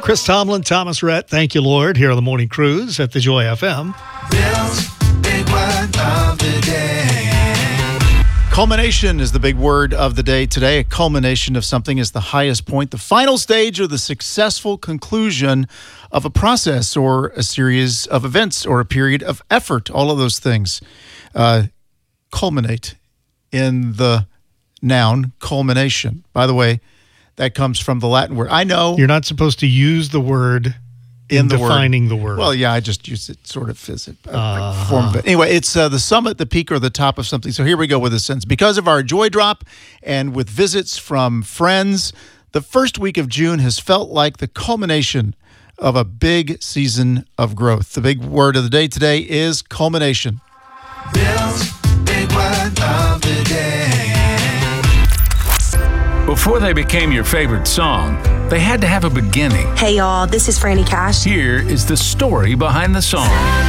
Chris Tomlin, Thomas Rhett, thank you, Lord, here on the Morning Cruise at the Joy FM. Bill's Big Word of the Day. Culmination is the big word of the day today. A culmination of something is the highest point, the final stage or the successful conclusion of a process or a series of events or a period of effort. All of those things culminate in the noun culmination. By the way, that comes from the Latin word. I know You're not supposed to use the word in defining the word. Well, yeah, I just use it sort of as a form of it. Anyway, it's the summit, the peak, or the top of something. So here we go with a sentence. Because of our joy drop and with visits from friends, the first week of June has felt like the culmination of a big season of growth. The big word of the day today is culmination. Bill's Big Word of the Day. Before they became your favorite song, they had to have a beginning. Hey y'all, this is Franny Cash. Here is the story behind the song.